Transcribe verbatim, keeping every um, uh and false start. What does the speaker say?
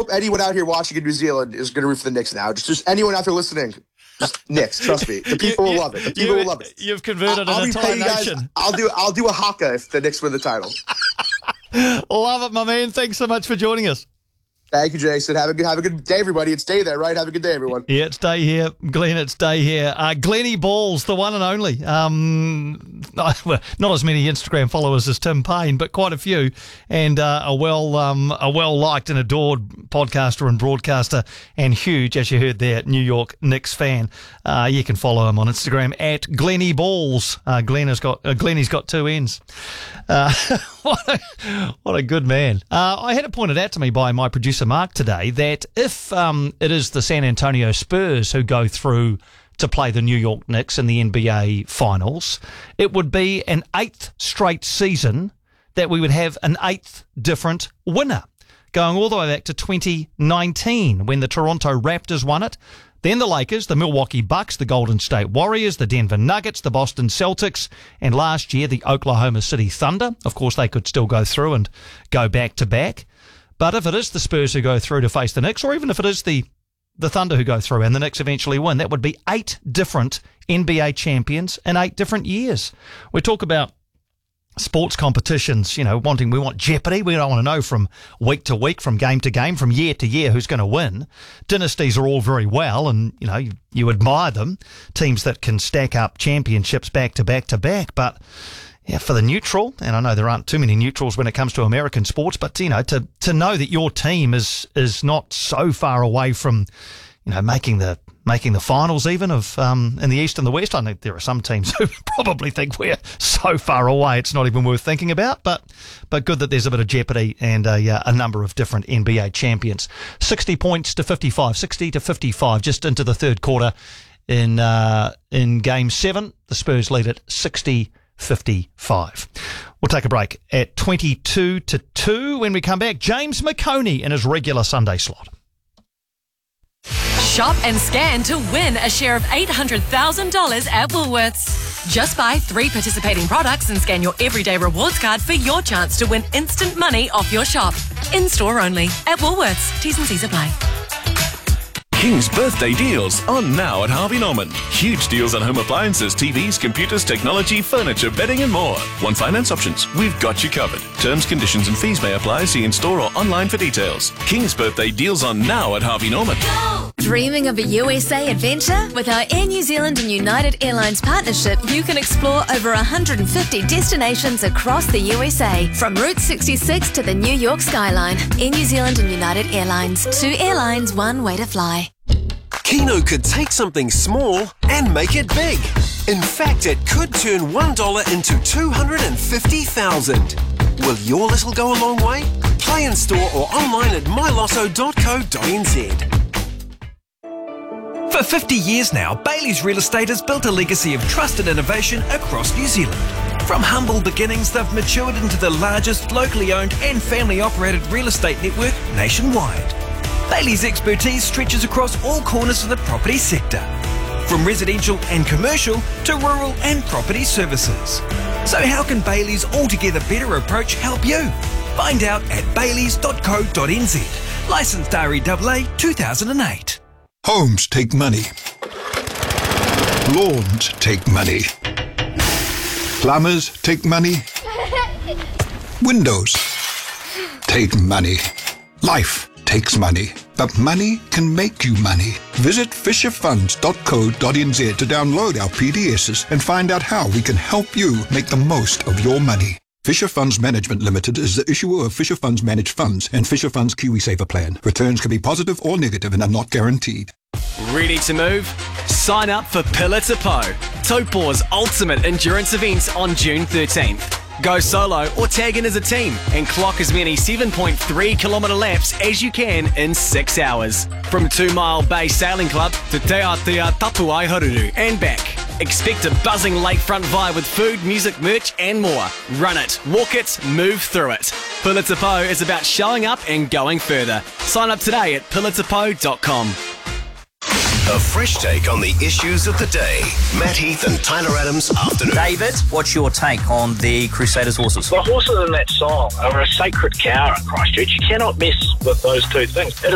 hope anyone out here watching in New Zealand is going to root for the Knicks now. Just, just anyone out there listening, just Knicks. Trust me, the people you, will love it. The people you, will love it. You've converted I'll, an I'll entire guys, nation. I'll do. I'll do a haka if the Knicks win the title. Love it, my man. Thanks so much for joining us. Thank you, Jason. Have a good, have a good day, everybody. It's day there, right? Have a good day, everyone. Yeah, it's day here. Glenn, it's day here. Uh, Glennie Balls, the one and only. Um, well, not as many Instagram followers as Tim Payne, but quite a few. And uh, a well um, a well-liked and adored podcaster and broadcaster, and huge, as you heard there, New York Knicks fan. Uh, you can follow him on Instagram at Glennie Balls. Uh, Glenn has got, uh, Glennie's got two N's. Uh, what, a, what a good man. Uh, I had it pointed out to me by my producer, Mark, today, that if um, it is the San Antonio Spurs who go through to play the New York Knicks in the N B A Finals, it would be an eighth straight season that we would have an eighth different winner, going all the way back to twenty nineteen when the Toronto Raptors won it. Then the Lakers, the Milwaukee Bucks, the Golden State Warriors, the Denver Nuggets, the Boston Celtics, and last year the Oklahoma City Thunder. Of course, they could still go through and go back to back. But if it is the Spurs who go through to face the Knicks, or even if it is the, the Thunder who go through and the Knicks eventually win, that would be eight different N B A champions in eight different years. We talk about sports competitions, you know, wanting, we want jeopardy. We don't want to know from week to week, from game to game, from year to year who's going to win. Dynasties are all very well, and, you know, you, you admire them, teams that can stack up championships back to back to back. But yeah, for the neutral, and I know there aren't too many neutrals when it comes to American sports, but, you know, to, to know that your team is, is not so far away from, you know, making the, making the finals even of, um, in the East and the West. I know there are some teams who probably think we're so far away it's not even worth thinking about, but, but good that there's a bit of jeopardy and a, uh, a number of different N B A champions. sixty points to fifty-five, sixty to fifty-five, just into the third quarter in, uh, in game seven. The Spurs lead at sixty fifty-five. We'll take a break at twenty-two to two. When we come back, James McConey in his regular Sunday slot. Shop and scan to win a share of eight hundred thousand dollars at Woolworths. Just buy three participating products and scan your everyday rewards card for your chance to win instant money off your shop. In-store only. At Woolworths. T's and C's apply. King's birthday deals on now at Harvey Norman. Huge deals on home appliances, T Vs, computers, technology, furniture, bedding and more. Want finance options? We've got you covered. Terms, conditions and fees may apply. See in-store or online for details. King's birthday deals on now at Harvey Norman. Dreaming of a U S A adventure? With our Air New Zealand and United Airlines partnership, you can explore over one hundred fifty destinations across the U S A. From Route sixty-six to the New York skyline. Air New Zealand and United Airlines. Two airlines, one way to fly. Keno could take something small and make it big. In fact, it could turn one dollar into two hundred fifty thousand. Will your little go a long way? Play in store or online at my lotto dot co dot n z. For fifty years now, Bailey's Real Estate has built a legacy of trust and innovation across New Zealand. From humble beginnings, they've matured into the largest locally owned and family-operated real estate network nationwide. Bailey's expertise stretches across all corners of the property sector, from residential and commercial to rural and property services. So how can Bailey's Altogether Better approach help you? Find out at baileys dot co dot n z. Licensed R E A A two thousand eight. Homes take money. Lawns take money. Plumbers take money. Windows take money. Life takes money. But money can make you money. Visit fisher funds dot co dot n z to download our P D Ss and find out how we can help you make the most of your money. Fisher Funds Management Limited is the issuer of Fisher Funds Managed Funds and Fisher Funds KiwiSaver Plan. Returns can be positive or negative and are not guaranteed. Ready to move? Sign up for Pillar to Po, Taupo's ultimate endurance events on June thirteenth. Go solo or tag in as a team and clock as many seven point three kilometre laps as you can in six hours. From Two Mile Bay Sailing Club to Te Atea Tapuai Haruru and back. Expect a buzzing lakefront vibe with food, music, merch and more. Run it, walk it, move through it. Pillar to Po is about showing up and going further. Sign up today at pillar to po dot com. A fresh take on the issues of the day. Matt Heath and Tyler Adams afternoon. David, what's your take on the Crusaders horses? The horses in that song are a sacred cow in Christchurch. You cannot mess with those two things. It